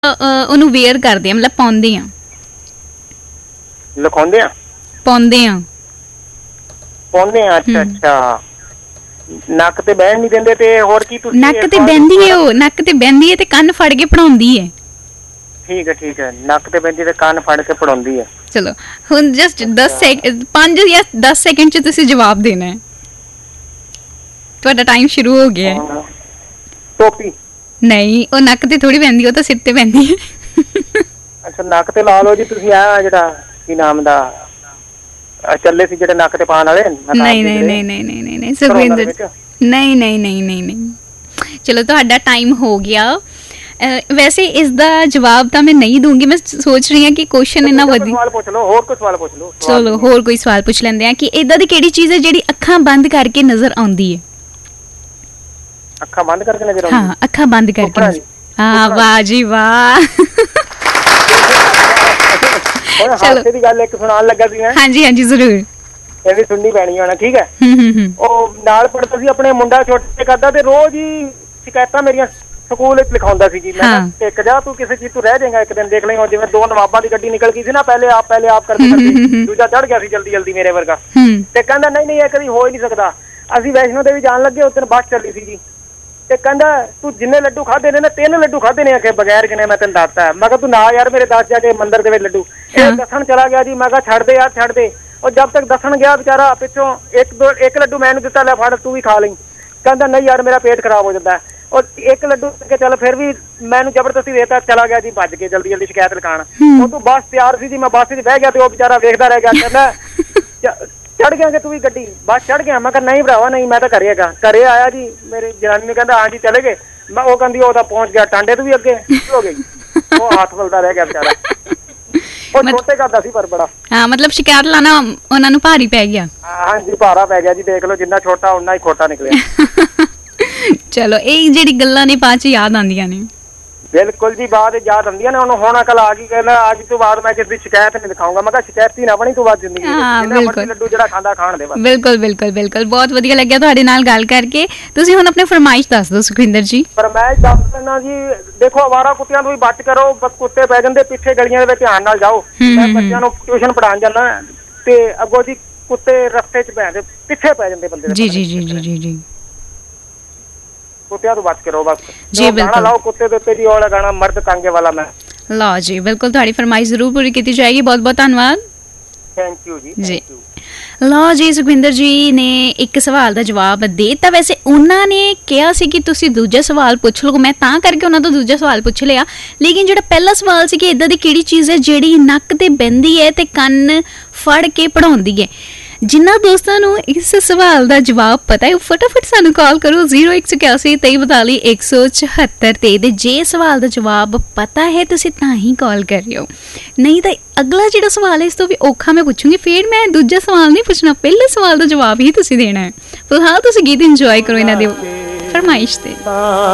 ਉਹਨੂੰ ਵੇਅਰ ਕਰਦੇ ਆ, ਮਤਲਬ ਪਾਉਂਦੇ ਆ, ਲਿਖਾਉਂਦੇ ਆ, ਪਾਉਂਦੇ ਆ। ਪਾਉਂਦੇ ਆ। ਅੱਛਾ ਅੱਛਾ, ਨੱਕ ਤੇ ਬਹਿਣ ਨਹੀਂ ਦਿੰਦੇ ਤੇ ਹੋਰ ਕੀ ਤੁਸੀਂ? ਨੱਕ ਤੇ ਬਹਿੰਦੀ ਹੈ, ਉਹ ਨੱਕ ਤੇ ਬਹਿੰਦੀ ਹੈ ਤੇ ਕੰਨ ਫੜ ਕੇ ਪੜਾਉਂਦੀ ਹੈ। ਠੀਕ ਹੈ ਠੀਕ ਹੈ, ਨੱਕ ਤੇ ਬਹਿੰਦੀ ਤੇ ਕੰਨ ਫੜ ਕੇ ਪੜਾਉਂਦੀ ਹੈ। ਚਲੋ ਹੁਣ ਜਸਟ 5 ਜਾਂ 10 ਸੈਕਿੰਡ ਚ ਤੁਸੀਂ ਜਵਾਬ ਦੇਣਾ ਹੈ। ਤੁਹਾਡਾ ਟਾਈਮ ਸ਼ੁਰੂ ਹੋ ਗਿਆ ਹੈ। ਟੋਪੀ? ਨਹੀਂ, ਉਹ ਨੱਕ ਤੇ ਥੋੜੀ ਬਹਿੰਦੀ, ਉਹ ਤਾਂ ਸਿਰ ਤੇ ਬਹਿੰਦੀ ਹੈ। ਅੱਛਾ, ਨੱਕ ਤੇ ਲਾ ਲਓ ਜੀ ਤੁਸੀਂ। ਆ ਜਿਹੜਾ ਕੀ ਨਾਮ ਦਾ ਚੱਲੇ ਸੀ ਜਿਹੜੇ ਨੱਕ ਤੇ ਪਾਉਣ ਵਾਲੇ? ਨਹੀਂ ਨਹੀਂ ਨਹੀਂ ਨਹੀਂ ਨਹੀਂ ਨਹੀਂ ਨਹੀਂ ਸੁਖਵਿੰਦਰ, ਨਹੀਂ ਨਹੀਂ ਨਹੀਂ ਨਹੀਂ ਨਹੀਂ। ਚਲੋ ਤੁਹਾਡਾ ਟਾਈਮ ਹੋ ਗਿਆ। ਵੈਸੇ ਇਸ ਦਾ ਜਵਾਬ ਤਾਂ ਮੈਂ ਨਹੀਂ ਦੂੰਗੀ, ਮੈਂ ਸੋਚ ਰਹੀ ਹਾਂ ਕਿ ਕੁਐਸਚਨ ਇੰਨਾ ਵਧੀਆ। ਸਵਾਲ ਪੁੱਛ ਲਓ, ਹੋਰ ਕੋਈ ਸਵਾਲ ਪੁੱਛ ਲਓ। ਚਲੋ ਹੋਰ ਕੋਈ ਸਵਾਲ ਪੁੱਛ ਲੈਂਦੇ ਆ ਕਿ ਇਦਾਂ ਦੀ ਕਿਹੜੀ ਚੀਜ਼ ਹੈ ਜਿਹੜੀ ਅੱਖਾਂ ਬੰਦ ਕਰਕੇ ਨਜ਼ਰ ਆਉਂਦੀ ਹੈ? ਅੱਖਾਂ ਬੰਦ ਕਰਕੇ ਨਜ਼ਰ ਆਉਂਦੀ? ਹਾਂ, ਅੱਖਾਂ ਬੰਦ ਕਰਕੇ। ਹਾਂ, ਵਾਹ ਜੀ ਵਾਹ। ਹਾਸੇ ਦੀ ਗੱਲ ਇੱਕ ਸੁਣਾਉਣ ਲੱਗਾ ਸੀ ਮੈਂ। ਹਾਂਜੀ ਹਾਂਜੀ ਜ਼ਰੂਰ, ਇਹ ਵੀ ਸੁਣਨੀ ਪੈਣੀ ਹੋਣਾ। ਠੀਕ ਹੈ। ਉਹ ਨਾਲ ਪੜਦਾ ਸੀ ਆਪਣੇ, ਮੁੰਡਾ ਛੋਟੇ ਕਰਦਾ ਤੇ ਰੋਜ਼ ਹੀ ਸ਼ਿਕਾਇਤਾਂ ਮੇਰੀਆਂ ਸਕੂਲ ਵਿੱਚ ਲਿਖਾਉਂਦਾ ਸੀ ਜੀ। ਮੈਂ ਟਿਕ ਜਾ, ਤੂੰ ਕਿਸੇ ਚੀਜ਼ ਤੋਂ ਰਹਿ ਜਾਏਗਾ ਇੱਕ ਦਿਨ, ਦੇਖ ਲਈ। ਜਿਵੇਂ 2 ਨਵਾਬਾਂ ਦੀ ਗੱਡੀ ਨਿਕਲ ਗਈ ਸੀ ਨਾ, ਪਹਿਲੇ ਆਪ ਕਰਦੇ ਦੂਜਾ ਚੜ ਗਿਆ ਸੀ ਜਲਦੀ ਜਲਦੀ ਮੇਰੇ ਵਰਗਾ। ਤੇ ਕਹਿੰਦਾ ਨਹੀਂ ਨਹੀਂ, ਇਹ ਕਦੀ ਹੋ ਹੀ ਨਹੀਂ ਸਕਦਾ। ਅਸੀਂ ਵੈਸ਼ਨੋ ਦੇਵੀ ਜਾਣ ਲੱਗੇ, ਉਸ ਦਿਨ ਬੱਸ ਚੱਲੀ ਸੀ ਜੀ। ਤੇ ਕਹਿੰਦਾ ਤੂੰ ਜਿੰਨੇ ਲੱਡੂ ਖਾਦੇ ਨੇ ਨਾ, 3 ਲੱਡੂ ਖਾਦੇ ਨੇ ਆਖੇ ਬਗੈਰ ਗਿਣੇ, ਮੈਂ ਤੈਨੂੰ ਦੱਸਤਾ। ਮੈਂ ਕਿਹਾ ਤੂੰ ਨਾ ਯਾਰ ਮੇਰੇ ਦੱਸ ਜਾ ਕੇ ਮੰਦਿਰ ਦੇ ਵਿੱਚ ਲੱਡੂ। ਇਹ ਦੱਸਣ ਚਲਾ ਗਿਆ ਜੀ। ਮੈਂ ਕਿਹਾ ਛੱਡ ਦੇ ਯਾਰ, ਛੱਡ ਦੇ। ਉਹ ਜਦ ਤੱਕ ਦੱਸਣ ਗਿਆ ਵਿਚਾਰਾ, ਪਿੱਛੋਂ ਇੱਕ ਲੱਡੂ ਮੈਨੂੰ ਦਿੱਤਾ, ਲੈ ਫੜ ਤੂੰ ਵੀ ਖਾ ਲਈ। ਕਹਿੰਦਾ ਨਹੀਂ ਯਾਰ, ਮੇਰਾ ਪੇਟ ਖਰਾਬ ਹੋ ਜਾਂਦਾ। ਉਹ 1 ਲੱਡੂ ਕੇ ਚੱਲ, ਫਿਰ ਵੀ ਮੈਨੂੰ ਜ਼ਬਰਦਸਤੀ ਦੇਤਾ, ਚਲਾ ਗਿਆ ਜੀ ਭੱਜ ਕੇ ਜਲਦੀ ਜਲਦੀ ਸ਼ਿਕਾਇਤ ਲਿਖਾਣ। ਉਹ ਤੂੰ ਬੱਸ ਤਿਆਰ ਸੀ ਜੀ, ਮੈਂ ਬੱਸ 'ਚ ਬਹਿ ਗਿਆ ਤੇ ਉਹ ਵਿਚਾਰਾ ਵੇਖਦਾ ਰਹਿ ਗਿਆ। ਕਹਿੰਦਾ ਚੜ ਗਿਆ ਕਿ ਤੂੰ ਵੀ ਗੱਡੀ? ਬੱਸ ਚੜ ਗਿਆ? ਮੈਂ ਕਿਹਾ ਨਹੀਂ ਭਰਾਵਾ ਨਹੀਂ, ਮੈਂ ਤਾਂ ਘਰੇ ਹੈਗਾ। ਘਰੇ ਆਇਆ ਜੀ, ਮੇਰੀ ਜਨਾਨੀ ਨੇ ਕਹਿੰਦਾ ਹਾਂ ਜੀ ਚਲੇ ਗਏ। ਮੈਂ ਉਹ ਕਹਿੰਦੀ ਉਹ ਤਾਂ ਪਹੁੰਚ ਗਿਆ ਟਾਂਡੇ ਤੋਂ ਵੀ ਅੱਗੇ। ਹੋ ਗਈ, ਉਹ ਹੱਥ ਫਲਦਾ ਰਹਿ ਗਿਆ ਵਿਚਾਰਾ। ਉਹ ਛੋਟੇ ਕਰਦਾ ਸੀ ਪਰ ਬੜਾ। ਹਾਂ, ਮਤਲਬ ਸ਼ਿਕਾਇਤ ਲਾਣਾ ਉਹਨਾਂ ਨੂੰ ਭਾਰੀ ਪੈ ਗਿਆ। ਹਾਂਜੀ, ਭਾਰਾ ਪੈ ਗਿਆ ਜੀ। ਦੇਖ ਲਓ, ਜਿੰਨਾ ਛੋਟਾ ਉਨਾ ਹੀ ਖੋਟਾ ਨਿਕਲਿਆ। ਚਲੋ ਇਹ ਜਿਹੜੀ ਗੱਲਾਂ ਨੇ ਬਾਅਦ ਚ ਯਾਦ ਆਉਂਦੀਆਂ ਨੇ। ਬਿਲਕੁਲ ਜੀ, ਬਾਅਦ ਯਾਦ ਆਉਂਦੀਆਂ ਨੇ। ਉਹਨੂੰ ਹੁਣ ਅਕਲ ਆ ਗਈ, ਕਹਿੰਦਾ ਅੱਜ ਤੋਂ ਬਾਅਦ ਮੈਂ ਕਿਸੇ ਦੀ ਸ਼ਿਕਾਇਤ ਨਹੀਂ ਦਿਖਾਊਂਗਾ। ਮੈਂ ਕਿਹਾ ਸ਼ਿਕਾਇਤ ਹੀ ਨਾ ਬਣੀ ਤੂੰ ਬਾਅਦ ਜ਼ਿੰਦਗੀ ਵਿੱਚ। ਲੱਡੂ ਜਿਹੜਾ ਖਾਂਦਾ ਖਾਣ ਦੇ ਬਸ। ਬਿਲਕੁਲ ਬਿਲਕੁਲ ਬਿਲਕੁਲ, ਬਹੁਤ ਵਧੀਆ ਲੱਗਿਆ ਤੁਹਾਡੇ ਨਾਲ ਗੱਲ ਕਰਕੇ। ਤੁਸੀਂ ਹੁਣ ਆਪਣੇ ਫਰਮਾਇਸ਼ ਦੱਸ ਦਿਓ ਸੁਖਵਿੰਦਰ ਜੀ। ਫਰਮਾਇਸ਼ ਦੱਸ ਦਿੰਦਾ ਜੀ। ਦੇਖੋ, ਅਵਾਰਾ ਕੁੱਤਿਆਂ ਤੋਂ ਵੀ ਬਚ ਕਰੋ। ਬਸ ਕੁੱਤੇ ਪੈ ਜਾਂਦੇ ਪਿੱਛੇ ਗਲੀਆਂ ਦੇ ਵਿੱਚ, ਧਿਆਨ ਨਾਲ ਜਾਓ। ਮੈਂ ਬੱਚਿਆਂ ਨੂੰ ਟਿਊਸ਼ਨ ਪੜ੍ਹਾਉਣ ਜਾਂਦਾ ਤੇ ਅੱਗੋਂ ਜੀ ਕੁੱਤੇ ਰਸਤੇ 'ਚ ਪਿੱਛੇ ਪੈ ਜਾਂਦੇ ਬੰਦੇ ਦੇ। ਜੀ ਜੀ ਜੀ ਜੀ ਜੀ, ਕੁੱਤਿਆਂ ਤੋਂ ਬਚ ਕੇ ਰਹੋ ਬਸ ਜੀ। ਬਿਲਕੁਲ, ਲਾਓ ਕੁੱਤੇ ਦੇ ਉੱਤੇ ਜੀ ਉਹ ਵਾਲਾ ਗਾਣਾ, ਮਰਦ ਕਾਂਗੇ ਵਾਲਾ। ਮੈਂ ਲਓ ਜੀ, ਬਿਲਕੁਲ ਤੁਹਾਡੀ ਫਰਮਾਇਸ਼ ਜ਼ਰੂਰ ਪੂਰੀ ਕੀਤੀ ਜਾਏਗੀ। ਬਹੁਤ ਬਹੁਤ ਧੰਨਵਾਦ। ਥੈਂਕ ਯੂ ਜੀ। ਜੀ ਲਓ ਜੀ, ਸੁਖਵਿੰਦਰ ਜੀ ਨੇ ਇੱਕ ਸਵਾਲ ਦਾ ਜਵਾਬ ਦੇ ਦਿੱਤਾ। ਵੈਸੇ ਉਹਨਾਂ ਨੇ ਕਿਹਾ ਸੀ ਕਿ ਤੁਸੀਂ ਦੂਜਾ ਸਵਾਲ ਪੁੱਛ ਲਓ, ਮੈਂ ਤਾਂ ਕਰਕੇ ਉਹਨਾਂ ਤੋਂ ਦੂਜਾ ਸਵਾਲ ਪੁੱਛ ਲਿਆ। ਲੇਕਿਨ ਜਿਹੜਾ ਪਹਿਲਾ ਸਵਾਲ ਸੀ ਕਿ ਇਦਾਂ ਦੀ ਕਿਹੜੀ ਚੀਜ਼ ਹੈ ਜਿਹੜੀ ਨੱਕ ਤੇ ਬਹਿੰਦੀ ਹੈ ਤੇ ਕੰਨ ਫੜ ਕੇ ਪੜਾਉਂਦੀ ਹੈ, ਜਿਨ੍ਹਾਂ ਦੋਸਤਾਂ ਨੂੰ ਇਸ ਸਵਾਲ ਦਾ ਜਵਾਬ ਪਤਾ ਹੈ ਉਹ ਫਟਾਫਟ ਸਾਨੂੰ ਕਾਲ ਕਰੋ 0181 2342 174 ਤੇ। ਜੇ ਸਵਾਲ ਦਾ ਜਵਾਬ ਪਤਾ ਹੈ ਤੁਸੀਂ ਤਾਂ ਹੀ ਕਾਲ ਕਰ ਰਹੇ ਹੋ, ਨਹੀਂ ਤਾਂ ਅਗਲਾ ਜਿਹੜਾ ਸਵਾਲ ਹੈ ਇਸ ਤੋਂ ਵੀ ਔਖਾ ਮੈਂ ਪੁੱਛੂੰਗੀ। ਫਿਰ ਮੈਂ ਦੂਜਾ ਸਵਾਲ ਨਹੀਂ ਪੁੱਛਣਾ, ਪਹਿਲੇ ਸਵਾਲ ਦਾ ਜਵਾਬ ਹੀ ਤੁਸੀਂ ਦੇਣਾ ਹੈ। ਫਿਲਹਾਲ ਤੁਸੀਂ ਗੀਤ ਇੰਜੋਏ ਕਰੋ ਇਹਨਾਂ ਦੇ ਫਰਮਾਇਸ਼ ਤੇ।